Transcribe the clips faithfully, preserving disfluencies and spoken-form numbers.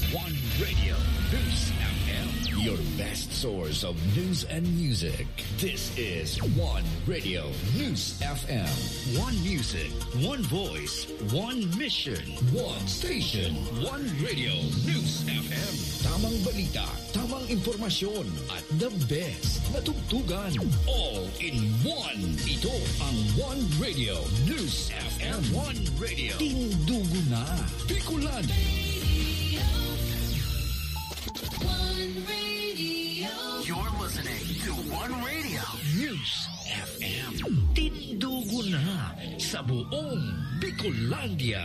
One Radio News F M, your best source of news and music. This is One Radio News F M. One music, one voice, one mission, one station, one Radio News F M. Tamang balita, tamang impormasyon, at the best na tugtugan. All in one. Ito ang One Radio News F M. One Radio. Tindugo na. Bicolano. One Radio. You're listening to One Radio News F M. Tindugo na sa buong Bicolandia.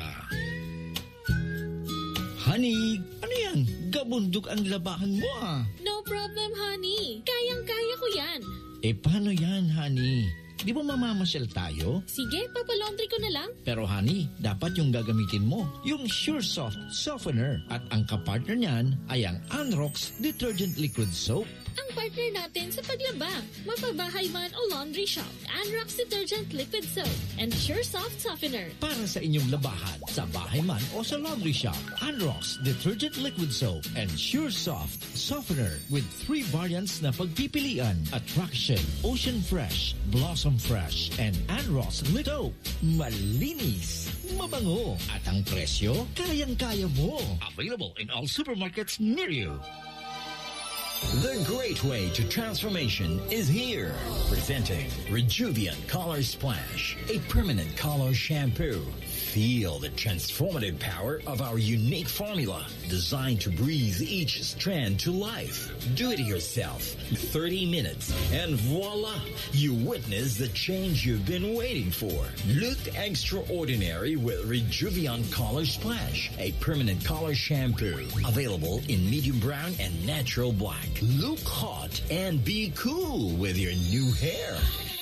Honey, ano yan? Gabundok ang labahan mo ah. No problem, honey. Kayang-kaya ko yan. Eh paano yan, honey? Di ba mamamasyal tayo? Sige, papalaundry ko na lang. Pero honey, dapat yung gagamitin mo, yung Sure Soft Softener. At ang kapartner niyan ay ang Anrox Detergent Liquid Soap. Ang partner natin sa paglaba, mapabahay man o laundry shop, Anrox Detergent Liquid Soap and Sure Soft Softener. Para sa inyong labahan, sa bahay man o sa laundry shop, Anrox Detergent Liquid Soap and Sure Soft Softener with three variants na pagpipilian: Attraction, Ocean Fresh, Blossom Fresh, and Anrox Lito. Malinis, mabango, at ang presyo, kayang-kaya mo. Available in all supermarkets near you. The great way to transformation is here. Presenting Rejuviant Color Splash, a permanent color shampoo. Feel the transformative power of our unique formula, designed to breathe each strand to life. Do it yourself. thirty minutes, and voila! You witness the change you've been waiting for. Look extraordinary with Rejuviant Color Splash, a permanent color shampoo. Available in medium brown and natural black. Look hot and be cool with your new hair.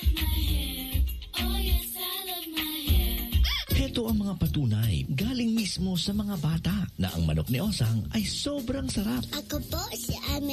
Heto ang mga patunay galing mismo sa mga bata na ang manok ni Osang ay sobrang sarap. Ako po si Ame